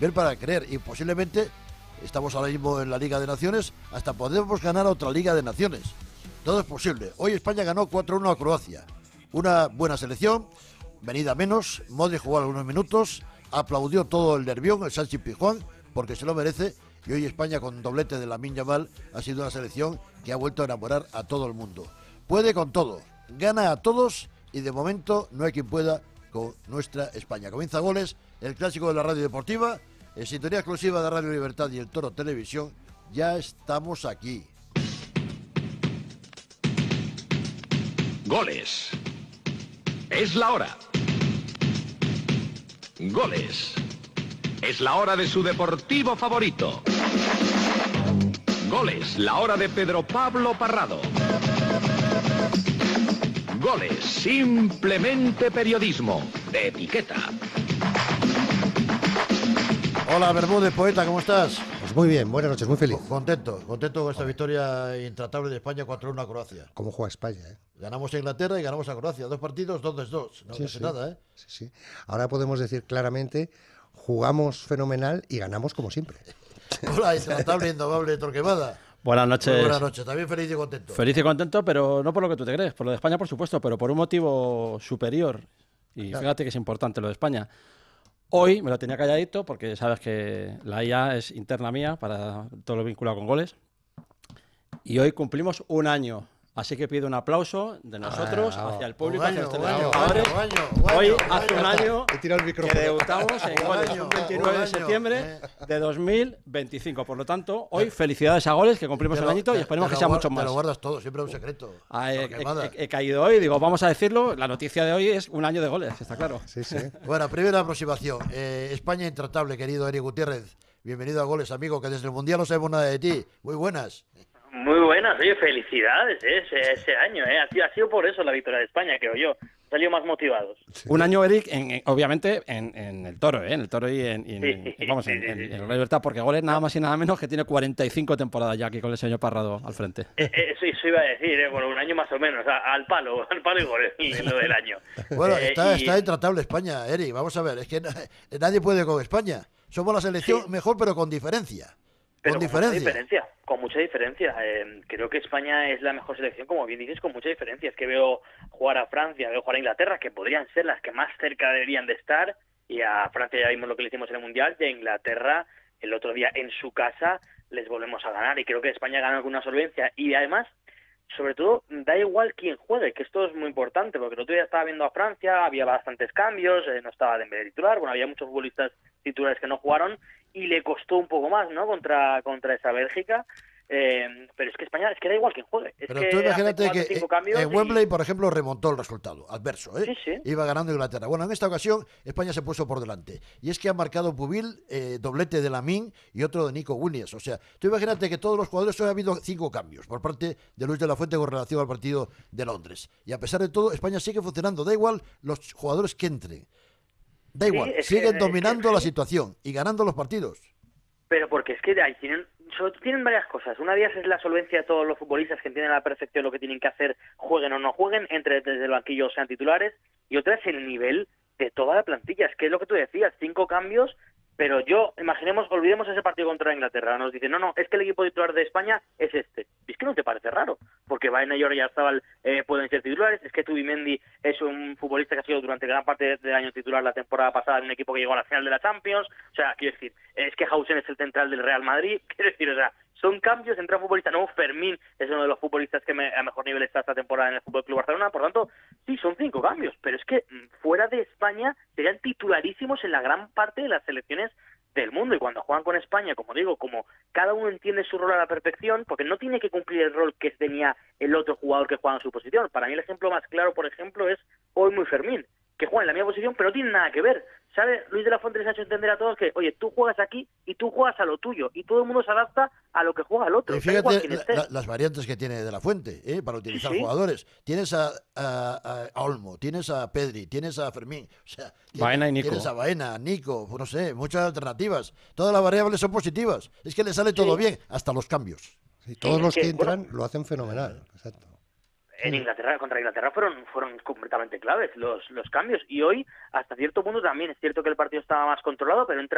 ver para creer, y posiblemente, estamos ahora mismo en la Liga de Naciones, hasta podemos ganar otra Liga de Naciones. Todo es posible. Hoy España ganó 4-1 a Croacia. Una buena selección, venida menos, Modric jugó algunos minutos, aplaudió todo el Nervión, el Sánchez Pizjuán, porque se lo merece, y hoy España con doblete de Lamine Yamal ha sido una selección que ha vuelto a enamorar a todo el mundo. Puede con todo, gana a todos y de momento no hay quien pueda con nuestra España. Comienza Goles, el clásico de la radio deportiva, en sintonía exclusiva de Radio Libertad y el Toro Televisión. Ya estamos aquí. Goles. Es la hora. Goles. Es la hora de su deportivo favorito. Goles, la hora de Pedro Pablo Parrado. Goles, simplemente periodismo, de etiqueta. Hola Bermúdez, poeta, ¿cómo estás? Pues muy bien, buenas noches, muy feliz. Contento con esta victoria intratable de España 4-1 a Croacia. ¿Cómo juega España? Ganamos a Inglaterra y ganamos a Croacia. 2 partidos, 2-2. No pasa nada, ¿eh? Sí. Ahora podemos decir claramente, jugamos fenomenal y ganamos como siempre. Hola, intratable, indomable Torquemada. Buenas noches. Muy buenas noches, también feliz y contento. Feliz y contento, pero no por lo que tú te crees, por lo de España, por supuesto, pero por un motivo superior. Y claro, fíjate que es importante lo de España. Hoy me lo tenía calladito porque sabes que la IA es interna mía para todo lo vinculado con goles. Y hoy cumplimos un año. Así que pido un aplauso de nosotros hacia el público, hacia los telespectadores. Hoy hace un año que debutamos en Goles, el 29 de septiembre de 2025. Por lo tanto, hoy felicidades a Goles, que cumplimos el añito y esperemos que sea mucho más. Te lo guardas todo, siempre es un secreto. He caído hoy, digo, vamos a decirlo. La noticia de hoy es un año de Goles, está claro. Sí. Bueno, primera aproximación. España intratable, querido Eric Gutiérrez. Bienvenido a Goles, amigo, que desde el Mundial no sabemos nada de ti. Muy buenas. Muy buenas, oye, felicidades ese año, ha sido por eso la victoria de España, creo yo. Salió más motivados. Sí. Un año, Eric, obviamente en el Toro, en el Toro y en la Libertad, porque Goles nada más y nada menos que tiene 45 temporadas ya aquí con el señor Parrado al frente. Eso iba a decir, bueno, un año más o menos, al palo y Goles, lo del año. Bueno, está intratable España, Eric, vamos a ver, es que nadie puede con España. Somos la selección mejor, pero con diferencia. Pero con mucha diferencia. Creo que España es la mejor selección, como bien dices, con mucha diferencia. Es que veo jugar a Francia, veo jugar a Inglaterra, que podrían ser las que más cerca deberían de estar, y a Francia ya vimos lo que le hicimos en el Mundial, y a Inglaterra el otro día en su casa les volvemos a ganar, y creo que España gana con una solvencia, y además, sobre todo, da igual quién juegue, que esto es muy importante, porque el otro día estaba viendo a Francia, había bastantes cambios, no estaba Dembélé titular, bueno, había muchos futbolistas titulares que no jugaron, y le costó un poco más, ¿no?, contra esa Bélgica. Pero es que España, es que da igual quién juegue. Pero tú imagínate que en Wembley, por ejemplo, remontó el resultado adverso, ¿eh? Sí. Iba ganando Inglaterra. Bueno, en esta ocasión España se puso por delante. Y es que ha marcado Pubil, doblete de Lamine y otro de Nico Williams. O sea, tú imagínate que todos los jugadores, hoy ha habido 5 cambios por parte de Luis de la Fuente con relación al partido de Londres. Y a pesar de todo, España sigue funcionando. Da igual los jugadores que entren. Da igual, siguen dominando la situación y ganando los partidos. Pero porque es que ahí tienen varias cosas. Una de ellas es la solvencia de todos los futbolistas que entienden a la perfección lo que tienen que hacer, jueguen o no jueguen, entre desde el banquillo o sean titulares. Y otra es el nivel de toda la plantilla. Es que es lo que tú decías, 5 cambios, pero olvidemos ese partido contra Inglaterra. Nos dicen, no, es que el equipo titular de España es este. Y es que no te parece raro, porque Baena y Oyarzabal pueden ser titulares, es que Zubimendi es un futbolista que ha sido durante gran parte del año titular la temporada pasada en un equipo que llegó a la final de la Champions. O sea, quiero decir, es que Hausen es el central del Real Madrid, quiero decir, o sea, son cambios entre futbolistas. No, Fermín es uno de los futbolistas que a mejor nivel está esta temporada en el Fútbol Club Barcelona. Por tanto, sí, son 5 cambios, pero es que fuera de España serían titularísimos en la gran parte de las selecciones del mundo. Y cuando juegan con España, como digo, como cada uno entiende su rol a la perfección, porque no tiene que cumplir el rol que tenía el otro jugador que juega en su posición. Para mí el ejemplo más claro, por ejemplo, es hoy muy Fermín, que juega en la misma posición, pero no tiene nada que ver. ¿Sabe? Luis de la Fuente les ha hecho entender a todos que, oye, tú juegas aquí y tú juegas a lo tuyo, y todo el mundo se adapta a lo que juega el otro. Y fíjate las variantes que tiene de la Fuente, para utilizar jugadores. Tienes a Olmo, tienes a Pedri, tienes a Fermín, o sea, Baena y Nico. Tienes a Baena, Nico, no sé, muchas alternativas. Todas las variables son positivas. Es que le sale todo bien, hasta los cambios. Sí, todos los que entran lo hacen fenomenal. Exacto. En Inglaterra, contra Inglaterra fueron completamente claves los cambios, y hoy hasta cierto punto también es cierto que el partido estaba más controlado, pero entra